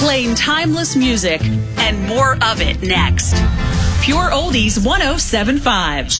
Playing timeless music and more of it next. Pure Oldies 107.5.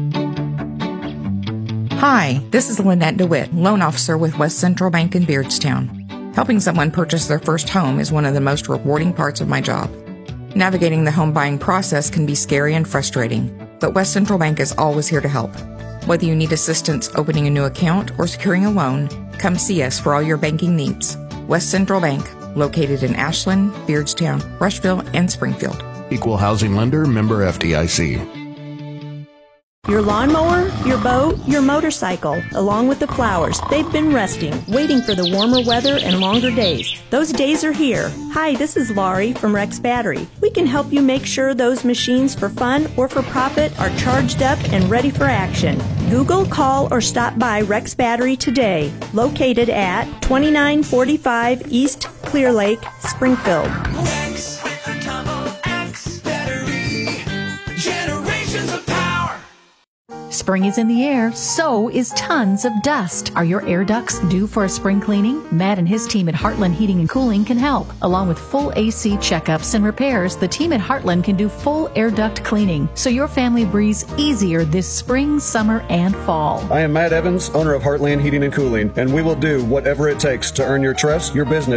Hi, this is Lynette DeWitt, loan officer with West Central Bank in Beardstown. Helping someone purchase their first home is one of the most rewarding parts of my job. Navigating the home buying process can be scary and frustrating, but West Central Bank is always here to help. Whether you need assistance opening a new account or securing a loan, come see us for all your banking needs. West Central Bank, located in Ashland, Beardstown, Rushville, and Springfield. Equal housing lender, member FDIC. Your lawnmower, your boat, your motorcycle, along with the flowers, they've been resting, waiting for the warmer weather and longer days. Those days are here. Hi, this is Laurie from Rex Battery. We can help you make sure those machines for fun or for profit are charged up and ready for action. Google, call, or stop by Rex Battery today, located at 2945 East Clear Lake, Springfield. Rex with the Combo X battery. Generations of power. Spring is in the air, so is tons of dust. Are your air ducts due for a spring cleaning? Matt and his team at Heartland Heating and Cooling can help. Along with full AC checkups and repairs, the team at Heartland can do full air duct cleaning, so your family breathes easier this spring, summer, and fall. I am Matt Evans, owner of Heartland Heating and Cooling, and we will do whatever it takes to earn your trust, your business,